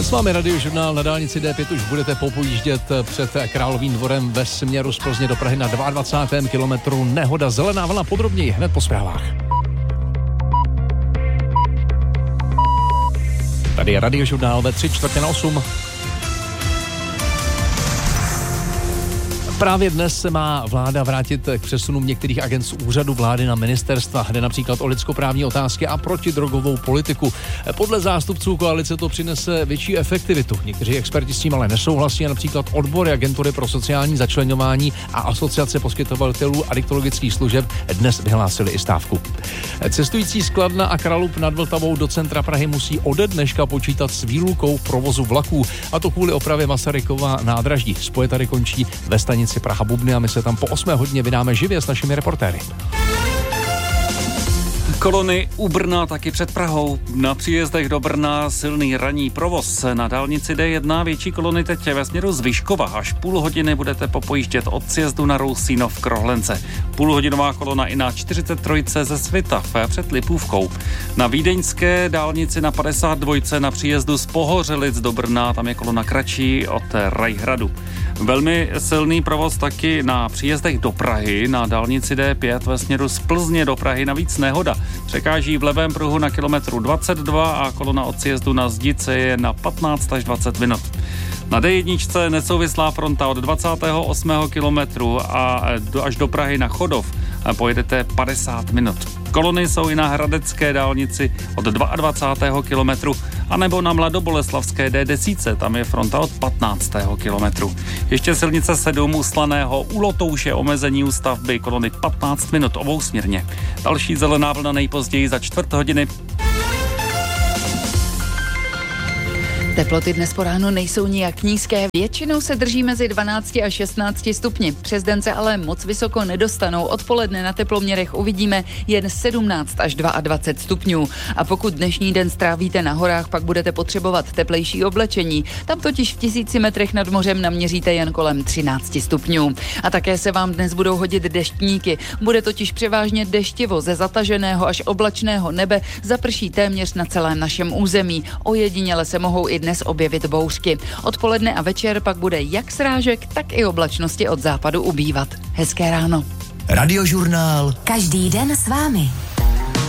S vámi Radiožurnál. Na dálnici D5 už budete popojíždět před Královým dvorem ve směru z Plzně do Prahy na 22. kilometru. Nehoda, zelená vlna, podrobněji hned po zprávách. Tady je Radiožurnál ve 7:45. Právě dnes se má vláda vrátit k přesunům některých agent z úřadu vlády na ministerstva, jde například o lidskoprávní otázky a protidrogovou politiku. Podle zástupců koalice to přinese větší efektivitu. Někteří experti s tím ale nesouhlasí, například odbory Agentury pro sociální začleňování a Asociace poskytovatelů adiktologických služeb dnes vyhlásili i stávku. Cestující z Kladna a Kralupy nad Vltavou do centra Prahy musí ode dneška počítat s výlukou provozu vlaků, a to kvůli opravě Masarykova nádraží. Spoje tady končí ve stanici Praha-Bubny a my se tam po 8 hodině vydáme živě s našimi reportéry. Kolony u Brna taky před Prahou. Na příjezdech do Brna silný ranní provoz. Na dálnici D1 větší kolony teď ve směru z Vyškova. Až půl hodiny budete popojíždět od sjezdu na Rousínov v Krohlence. Půlhodinová kolona i na 43 ze Svitav před Lipůvkou. Na vídeňské dálnici na 52 na příjezdu z Pohořelic do Brna, tam je kolona kratší od Rajhradu. Velmi silný provoz taky na příjezdech do Prahy. Na dálnici D5 ve směru z Plzně do Prahy navíc nehoda. Překáží v levém pruhu na kilometru 22 a kolona od sjezdu na Zdice je na 15 až 20 minut. Na D1 nesouvislá fronta od 28. kilometru a až do Prahy na Chodov pojedete 50 minut. Kolony jsou i na hradecké dálnici od 22. kilometru anebo na mladoboleslavské D10, tam je fronta od 15. kilometru. Ještě silnice 7 u Slaného u Lotouše omezení u stavby, kolony 15 minut obousměrně. Další zelená vlna nejpozději za 4 hodiny. Teploty dnes po ránu nejsou nijak nízké, většinou se drží mezi 12 a 16 stupni. Přes den se ale moc vysoko nedostanou, odpoledne na teploměrech uvidíme jen 17 až 22 stupňů. A pokud dnešní den strávíte na horách, pak budete potřebovat teplejší oblečení. Tam totiž v 1000 metrech nad mořem naměříte jen kolem 13 stupňů. A také se vám dnes budou hodit deštníky. Bude totiž převážně deštivo, ze zataženého až oblačného nebe zaprší téměř na celém našem území. Ojediněle se mohou i dnes objevit bouřky. Odpoledne a večer pak bude jak srážek, tak i oblačnosti od západu ubývat. Hezké ráno. Radiožurnál. Každý den s vámi.